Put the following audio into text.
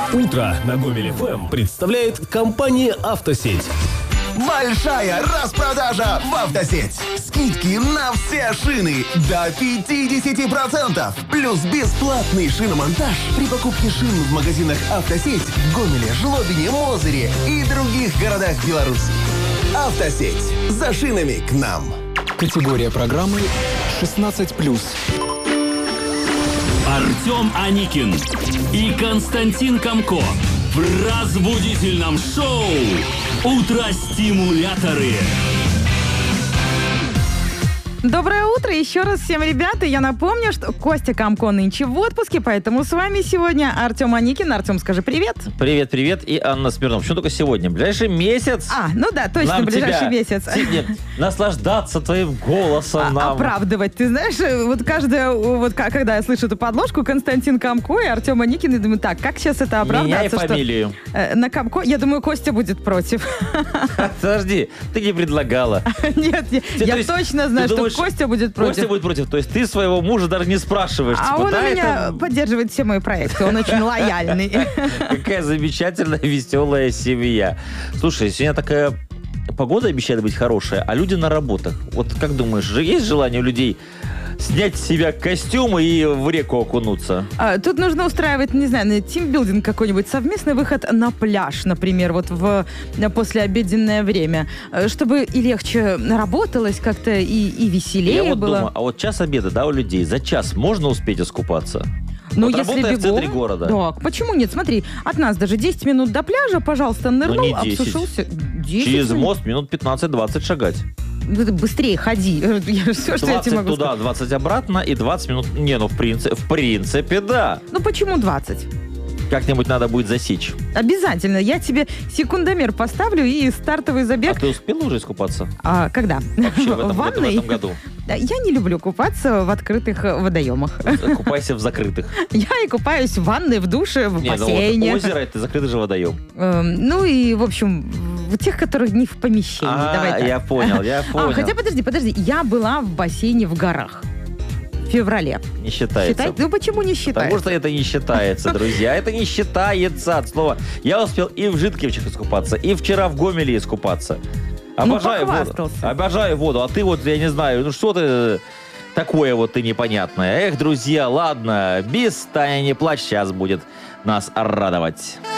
Утро на Гомель ФМ представляет компания «Автосеть». Большая распродажа в «Автосеть». Скидки на все шины до 50%. Плюс бесплатный шиномонтаж при покупке шин в магазинах «Автосеть» в Гомеле, Жлобине, Мозыре и других городах Беларуси. «Автосеть». За шинами к нам. Категория программы 16+. Артем Аникин и Константин Камко в разбудительном шоу «Утро-стимуляторы». Доброе утро еще раз всем, ребята. Я напомню, что Костя Камко нынче в отпуске, поэтому с вами сегодня Артем Аникин. Артем, скажи привет. Привет, привет. И Анна Смирнова. Почему только сегодня? Ближайший месяц. Ну да, точно, нам ближайший тебя месяц. Наслаждаться твоим голосом нам. Оправдывать. Ты знаешь, когда я слышу эту подложку, Константин Камко и Артем Аникин, я думаю, так, как сейчас это оправдаться? Меняй фамилию. На Камко, я думаю, Костя будет против. Подожди, ты не предлагала. Нет, я точно знаю, что Костя будет против. Костя будет против. То есть ты своего мужа даже не спрашиваешь. А он у меня поддерживает все мои проекты. Он очень лояльный. Какая замечательная, веселая семья. Слушай, сегодня такая погода обещает быть хорошая, а люди на работах. Вот как думаешь, есть желание у людей снять с себя костюмы и в реку окунуться? Тут нужно устраивать, не знаю, тимбилдинг какой-нибудь, совместный выход на пляж, например, вот в послеобеденное время, чтобы и легче работалось как-то, и веселее Я вот было. думаю, а вот час обеда, да, у людей, за час можно успеть искупаться? Ну, вот если работая бегом, в центре города. Так, почему нет? Смотри, от нас даже 10 минут до пляжа, пожалуйста, нырнул, не 10. обсушился. 10 Через минут. мост минут 15-20 шагать. Быстрее ходи. Все, что я тебе 20 могу туда, сказать. 20 обратно и 20 минут... в принципе, да. Ну, почему 20? Как-нибудь надо будет засечь. Обязательно. Я тебе секундомер поставлю и стартовый забег. А ты успела уже искупаться? Когда? Вообще в ванной? этом году? Я не люблю купаться в открытых водоемах. Купайся в закрытых. Я и купаюсь в ванной, в душе, в бассейне. Вот озеро — это закрытый же водоем. Ну и, в общем, в тех, которые не в помещении. Давай так. Я понял. Хотя, подожди. Я была в бассейне в горах. В феврале. Не считается. Ну почему не считается? Потому что это не считается, друзья. Это не считается от слова. Я успел и в Житкевичах искупаться, и вчера в Гомеле искупаться. Обожаю воду. Обожаю воду. А ты вот, я не знаю, ну что ты такое вот ты непонятное. Эх, друзья, ладно, без Таня не плачь, сейчас будет нас радовать.